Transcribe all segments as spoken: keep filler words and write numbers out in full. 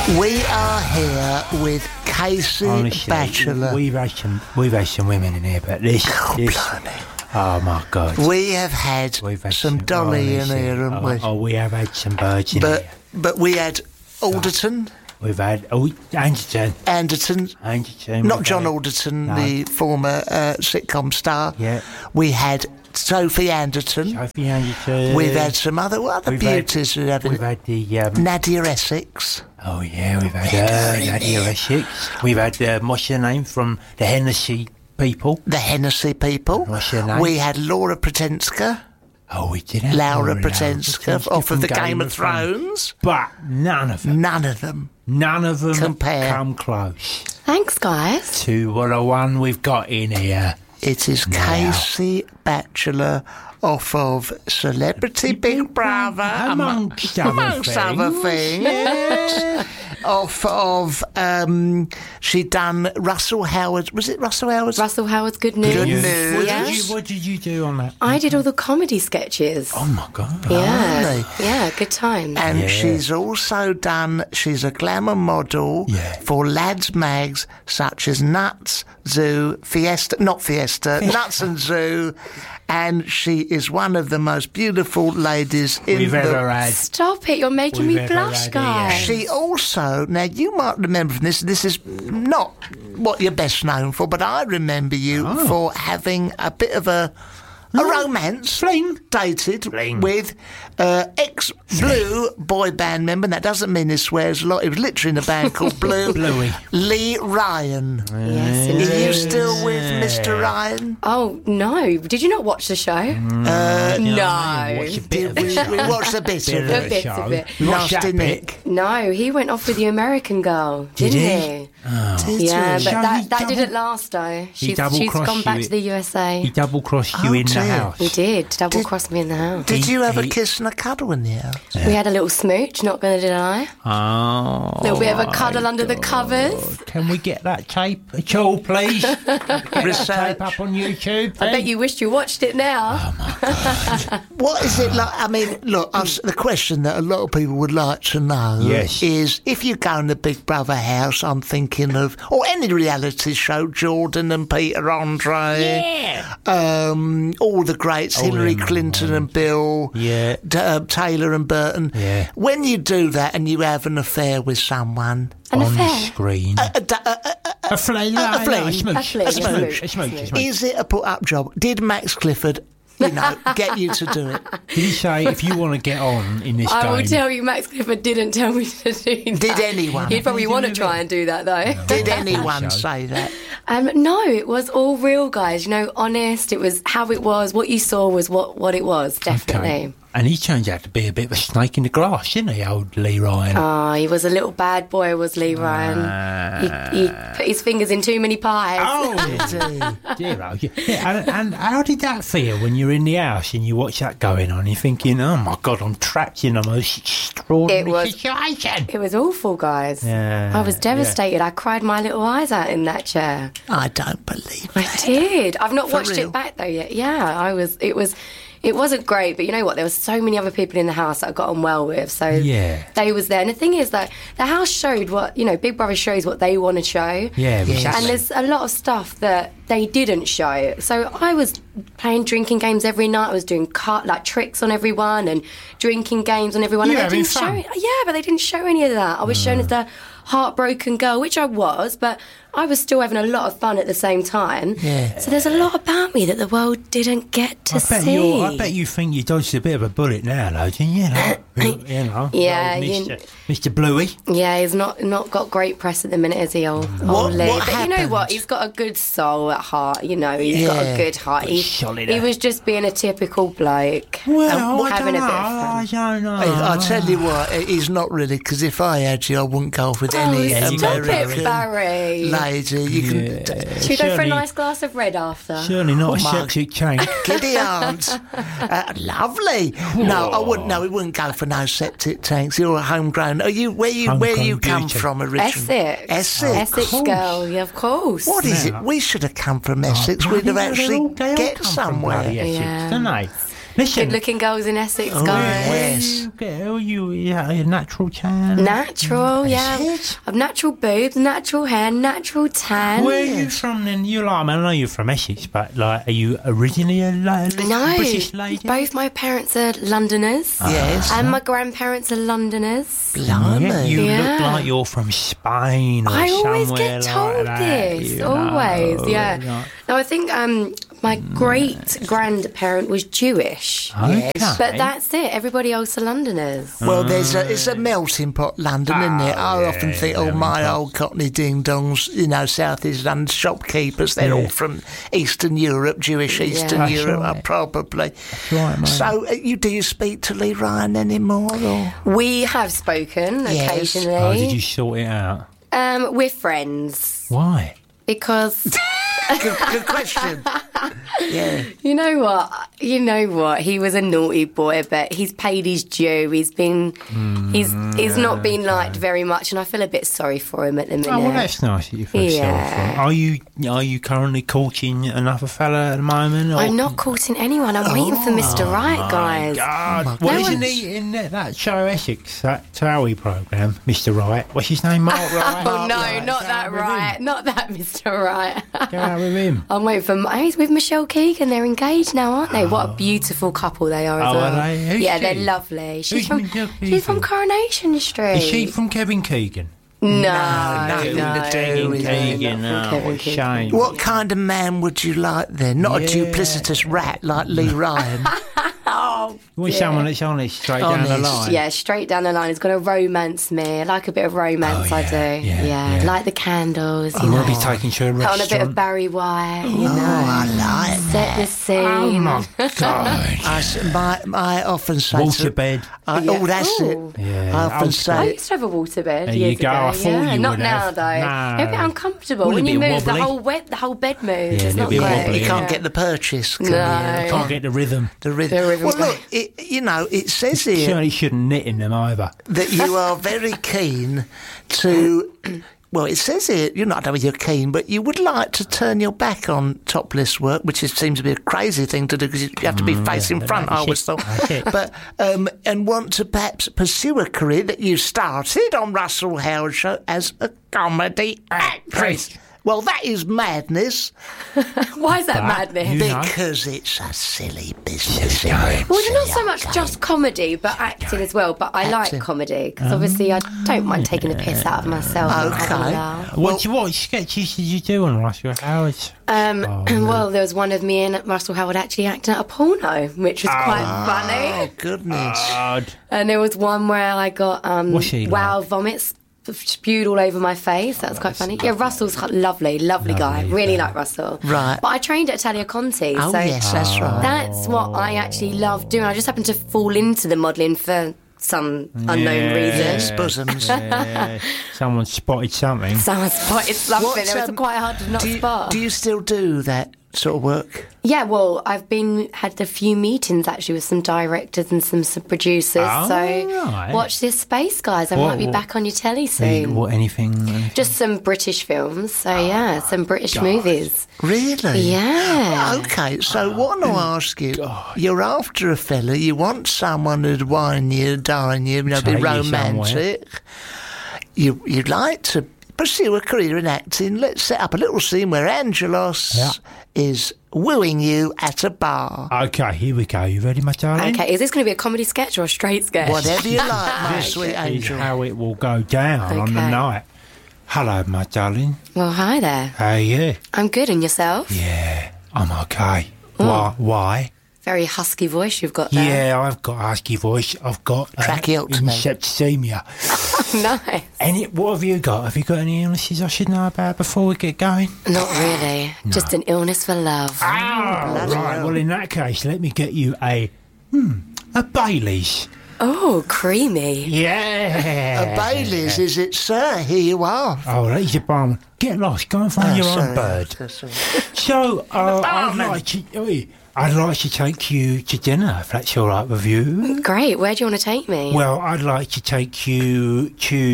We are here with Casey Honestly, Batchelor. We've had some, we've had some women in here, but this, Oh, this blimey. oh my God, We have had we've had some Dolly in honestly, here, haven't oh, we? Oh, we have had some birds in but here. but we had Alderton, We've had oh Anderton, Anderton, Anderton. not we've John had- Alderton, No. the former uh, sitcom star. Yeah. We had Sophie Anderton. Sophie Anderton. We've had some other what other We've had- beauties. we have We've had the um, Nadia Essex. oh yeah, we've had uh, in Nadia here. Essex. We've had uh, what's her name from the Hennessy people. The Hennessy people. What's her name? We had Laura Pratenska, Oh, we did have Laura Laura Pratenska, Pratenska off of from the Game of Thrones. but none of them, None of them. none of them Compare. come close Thanks, guys. to what the one we've got in here. It is Now. Casey Batchelor off of Celebrity Big Brother, Amongst amo- other amongst things. other things. Off of, um, she done Russell Howard. Was it Russell Howard's? Russell Howard's Good News. Good You- news. What, Yeah. did you, what did you do on that? I did all the comedy sketches. Oh my God. yeah. Really? Yeah, good times. And Yeah. she's also done, she's a glamour model Yeah. for lads mags such as Nuts, Zoo, Fiesta, not Fiesta, Nuts and Zoo. And she is one of the most beautiful ladies in We've the ever had. Stop it, you're making We've me ever blush, had, guys. yeah. She also, now you might remember from this, this is not what you're best known for, but I remember you Oh. for having a bit of a, a romance. Fling. Dated Fling. with uh, ex-Blue boy band member, and that doesn't mean he swears a lot, he was literally in a band called Blue. Bluey. Lee Ryan. Yes, Are indeed. you still with Mister Ryan? Oh, no. Did you not watch the show? Uh, no. Watch a bit did of a we, show. we watched a bit Bit of of it. A bit, show. a bit. We watched Nasty that bit. Nick. No, he went off with the American girl, Did didn't he? he? Did Yeah, he? but So that, he that double- didn't last, though. She's, double she's crossed gone back you. to the U S A. He double crossed you Oh, in the dear. house. He did, double Did- crossed me in the house. Did He- you have a he- kiss and a cuddle in the house? We had a little smooch, not going to deny. Oh. A little bit of a cuddle under the covers. Can we get that tape at all, please? Get that Research. tape up on YouTube. I bet then? you wished you watched it now. What is it like? I mean, look, I was- the question that a lot of people would like to know Yes. is if you go in the Big Brother house, I'm thinking of, or any reality show, Jordan and Peter Andre, Yeah. um, all the greats, All Hillary them, Clinton and Bill, Yeah. D- uh, Taylor and Burton. Yeah. When you do that and you have an affair with someone, An on affair. the screen. a, d- a- a- A fling. a fling. A smooch. A fling, A a smooch. smooch. A smooch. A smooch. is it a put-up job? Did Max Clifford, you know, get you to do it? Did he say if you want to get on in this I game? will tell you, Max Clifford didn't tell me to do that. Did anyone? He'd probably Did want to you try really? and do that, though. Did Show. anyone say that? Um, no, it was all real, guys. You know, honest. It was how it was. What you saw was what, what it was, definitely. Okay. And he turns out to be a bit of a snake in the grass, isn't he, old Lee Ryan? Oh, he was a little bad boy, was Lee Ryan. he, he put his fingers in too many pies. Oh, dear, oh, yeah. Yeah, and, and how did that feel when you're in the house and you watch that going on? You're thinking, oh my God, I'm trapped in the most extraordinary It was- situation. It was awful, guys. Yeah, I was devastated. I cried my little eyes out in that chair. I don't believe I it. did. I've not For watched real? it back though yet. Yeah, I was. It was. It wasn't great, but you know what? There were so many other people in the house that I got on well with, so Yeah. they was there. And the thing is that the house showed what you know. Big Brother shows what they want to show. Yeah, Yes. exactly. And there's a lot of stuff that they didn't show. So I was playing drinking games every night. I was doing cart, like tricks on everyone and drinking games on everyone. You and they having didn't fun? show. Yeah, but they didn't show any of that. I was shown as the heartbroken girl, which I was, but I was still having a lot of fun at the same time. Yeah. So there's a lot about me that the world didn't get to I bet, see. you I bet you think you dodged a bit of a bullet now, though, didn't you? Like, you know, Yeah, old you- Mister Mister Bluey. Yeah, he's not not got great press at the minute, is he, old, What- old Lee? what But you know what? happened? He's got a good soul at heart. You know, he's got Yeah. a good heart. He, solid, he eh? was just being a typical bloke. Well, and I having don't a know. bit of fun. I don't know. I, I tell you what, he's not really, because if I had you, I wouldn't go off with any oh, stop American it, Barry. lady. You can. Should we go for a Surely- nice glass of red after? Certainly not Oh, a my- septic tank. Giddy aunt. Uh, lovely. No, I wouldn't. No, we wouldn't go for no septic tanks. You're a homegrown. Are you? Where you? Where Homegrown you come beauty. from originally? Essex. Essex. Essex course. girl, yeah, of course. What is Now- it? We should have come from Essex. Oh, We'd have bloody hell, actually they all- they all get come from somewhere. bloody Essex, Yeah. don't they? Listen, Good-looking girls in Essex, Oh, guys. yes. Are you, yeah, a natural tan? Natural, yeah. it? I've natural boobs, natural hair, natural tan. Where are you from then? You like, I, mean, I know you're from Essex, but like, are you originally a, like, a No, British lady? both my parents are Londoners. Yes. And my grandparents are Londoners. Blimey. Yeah, you Yeah. look like you're from Spain or I always somewhere get told like that, this. you Always, know, yeah. like- No, I think um, my great grandparent was Jewish. Okay. But that's it. Everybody else are Londoners. Well, there's a, it's a melting pot, London, isn't it? I Oh, often yeah, think, oh, melting my pot. old Cockney ding-dongs, you know, South East London shopkeepers, they're Yeah. all from Eastern Europe, Jewish Eastern That's Europe, right. uh, probably. right, mate. So, uh, you do you speak to Lee Ryan anymore? Or? We have spoken Yes. occasionally. How did you sort it out? Um, we're friends Why? because Good, good question. Yeah. you know what, you know what. He was a naughty boy, but he's paid his due. He's been, he's he's not been liked very much, and I feel a bit sorry for him at the minute. Oh, well, that's nice that you feel Yeah. sorry for him. Are you are you currently courting another fella at the moment? Or? I'm not courting anyone. I'm waiting for Mister Right, guys. God. No Well, isn't one's- he in that, that show Essex, that Towie programme, Mister Right? What's his name, Mark Wright? Oh no, Right. not Go that out with right, not that Mister Right. him. Go out with him. I'm waiting for. Oh, he's with Michelle Keegan. They're engaged now, aren't they? What a beautiful couple they are. As Oh, well. are they? Who's yeah, she? they're lovely. She's Who's from. Michelle She's from Keegan? Coronation Street. Is she from Kevin Keegan? No, nothing no. to do with Keegan, it. not oh, from what a Kevin shame. What kind of man would you like then? Not a Yeah. duplicitous rat like Lee Ryan. Oh, You want yeah. someone that's honest, straight down the Honest. line? Yeah, straight down the line. It's got to romance me. I like a bit of romance. Oh, I yeah, do. yeah, Yeah, yeah. like the candles. You I'm know, going to be taken to a put on a bit of restaurant. Barry White. You Oh, know, I like set the that. scene. Oh, my God. I, s- my, I often say to- Waterbed. I, Yeah. Oh, that's Ooh. it. Yeah. I often Oh, say... I used to have a waterbed There years you go. ago. I thought yeah, you not would now have. though. No. They're a bit uncomfortable Well, when a you bit move. The wobbly. whole wet, the whole bed moves. Yeah, a it's little not bit great. wobbly. You can't yeah. get the purchase, can No. you? Can't get the rhythm. The rhythm. The rhythm Well, back. look, it, you know, it says here Certainly shouldn't knit in them either. that you are very keen to. Well, it says here, you're not, I don't know whether you're keen, but you would like to turn your back on topless work, which is, seems to be a crazy thing to do because you have to be facing yeah, front, I that's always it. thought. That's it. But, um, and want to perhaps pursue a career that you started on Russell Howard Show as a comedy actress. Well, that is madness Why is that But madness? you know- because it's a silly business. Silly isn't it? game. Well, it's not Silly so much old just comedy, but acting as well. But I Acting. like comedy because obviously I don't mind taking the piss out of myself. and having a Okay. laugh. What, what sketches did you do on Russell Howard? Um, Oh, well, there was one of me and Russell Howard actually acting at a porno, which was quite Oh, funny. goodness. God. And there was one where I got um, What's he wow like? vomits spewed all over my face. That was quite funny. Yeah, Russell's h- lovely, lovely, guy. Lovely, Really yeah. like Russell. Right. But I trained at Talia Conti. Oh, so yes, that's right. That's what I actually love doing. I just happened to fall into the modelling for some unknown Yeah. reason. Yes, bosoms. Yeah, someone spotted something. Someone spotted something. What, It was um, quite hard to not do you, spot. do you still do that sort of work? Yeah, well, I've been had a few meetings actually with some directors and some, some producers. Oh, so right. watch this space, guys. I What- might be what- back on your telly Any- soon. What, anything? anything? Just some British films. So Oh, yeah, some British movies. Really? Yeah. Okay, so what I want to ask you, you're after a fella, you want someone who'd wine you, dine you, you know, be Take you romantic. You, you'd like to pursue a career in acting. Let's set up a little scene where Angelos Yeah. is wooing you at a bar. Okay, here we go. You ready, my darling? Okay, is this going to be a comedy sketch or a straight sketch? Whatever you like, my This sweet is angel. how it will go down on the Okay. night. Hello, my darling. Well, hi there. How are you? I'm good, and yourself? Yeah, I'm okay. Why? Why? Very husky voice you've got there. Yeah, I've got a husky voice. I've got uh, Tracheotomy. septicemia. Nice. Any? What have you got? Have you got any illnesses I should know about before we get going? Not really. Just an illness for love. Ah, bloody right. hell. Well, in that case, let me get you a hmm, a Bailey's. Oh, creamy. Yeah. A Bailey's, is it, sir? Here you are. Oh, there's your barman. Get lost. Go and find Oh, your sorry. own bird. That's all. So, uh, I'd barman. like to. oi, I'd like to take you to dinner, if that's all right with you. Great. Where do you want to take me? Well, I'd like to take you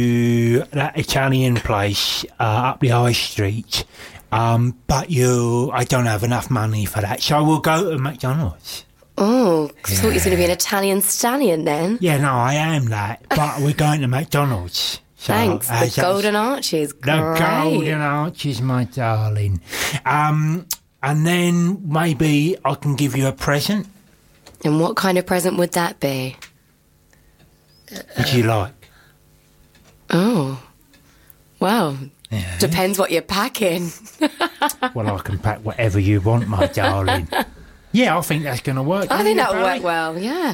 to that Italian place uh, up the high street. Um, but you, I don't have enough money for that, so we'll go to McDonald's. Oh, I thought you was going to be an Italian stallion then. Yeah, no, I am that, but we're going to McDonald's. So, Thanks. uh, The so- Golden Arches. The Great. Golden Arches, my darling. Um, and then maybe I can give you a present. And what kind of present would that be? Would you like? Oh, well, Yeah. depends what you're packing. Well, I can pack whatever you want, my darling. Yeah, I think that's going to work. I don't think you, that'll Barry? work well, yeah.